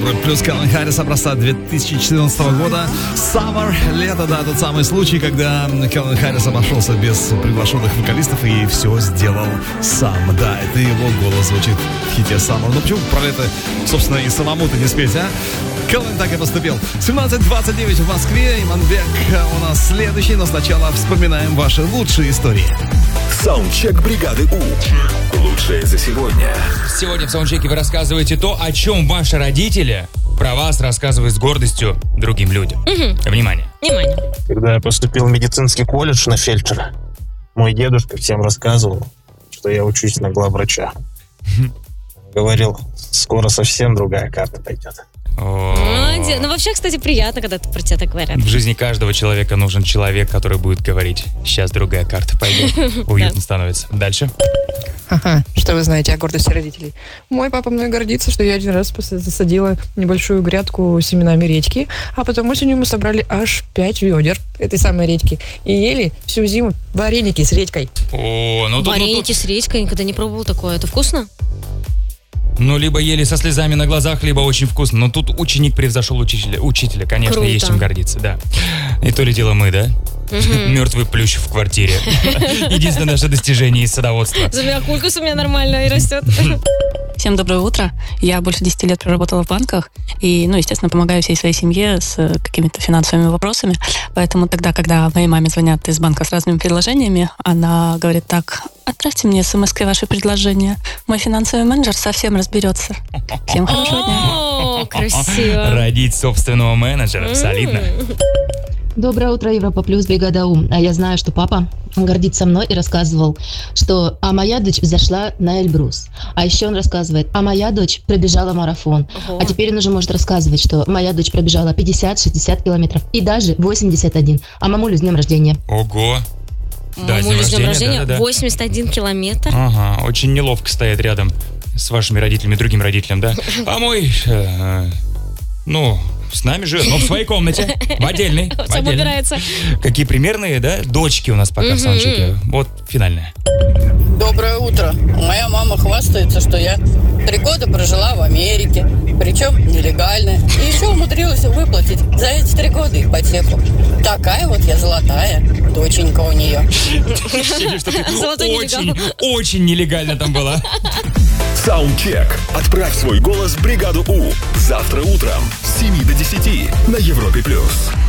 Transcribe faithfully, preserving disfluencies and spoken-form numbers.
Европе плюс. Калвин Харрис, образца две тысячи четырнадцатого года. Summer, лето, да, тот самый случай, когда Калвин Харрис обошелся без приглашенных вокалистов и все сделал сам. Да, это его голос звучит в хите Summer. Ну почему про это, собственно, и самому-то не спеть, а? Калвин так и поступил. семнадцать двадцать девять в Москве. Иманбек у нас следующий, но сначала вспоминаем ваши лучшие истории. Саундчек бригады У. Лучшее за сегодня. Сегодня в саундчеке вы рассказываете то, о чем ваши родители про вас рассказывают с гордостью другим людям. Угу. Внимание. Внимание. Когда я поступил в медицинский колледж на фельдшера, мой дедушка всем рассказывал, что я учусь на главврача. Говорил, скоро совсем другая карта пойдет. Молодец. Ну, вообще, кстати, приятно, когда про тебя так говорят. В жизни каждого человека нужен человек, который будет говорить: сейчас другая карта пойдет. Уютно становится. Дальше. Ага, что вы знаете о гордости родителей? Мой папа мной гордится, что я один раз засадила небольшую грядку семенами редьки, а потом осенью мы собрали аж пять ведер этой самой редьки и ели всю зиму вареники с редькой. О, ну тут, Вареники ну, тут... с редькой, никогда не пробовал такое. Это вкусно? Ну, либо ели со слезами на глазах, либо очень вкусно. Но тут ученик превзошел учителя. Учителя, конечно, Круто. Есть чем гордиться, да. И то ли дело мы, да? Мертвый плющ в квартире. Единственное наше достижение из садоводства. Зумиакулькус у меня нормально и растет. Всем доброе утро. Я больше десяти лет проработала в банках и, ну, естественно, помогаю всей своей семье с какими-то финансовыми вопросами. Поэтому тогда, когда моей маме звонят из банка с разными предложениями, она говорит так: отправьте мне смс-кой ваше предложение. Мой финансовый менеджер совсем разберется. Всем хорошего дня. О, красиво. Родить собственного менеджера. Солидно. Доброе утро, Европа Плюс, бригада У. А я знаю, что папа гордится мной и рассказывал, что а моя дочь зашла на Эльбрус. А еще он рассказывает, а моя дочь пробежала марафон. Ого. А теперь он уже может рассказывать, что моя дочь пробежала пятьдесят-шестьдесят километров и даже восемьдесят один. А мамулю с днем рождения. Ого. Да, Мамулю с днем рождения, да, да, да. восемьдесят один километр. Ага, очень неловко стоять рядом с вашими родителями, другим родителям, да? А мой, э, ну... С нами живет, но в своей комнате, в отдельной. Сам убирается. Какие примерные, да, дочки у нас пока в саундчеке. Вот финальная. Доброе утро. Моя мама хвастается, что я три года прожила в Америке, причем нелегально. И еще умудрилась выплатить за эти три года ипотеку. Такая вот я золотая доченька у нее. Очень, очень нелегально там была. Саундчек. Отправь свой голос в бригаду У. Завтра утром с семи до десяти на Европе плюс.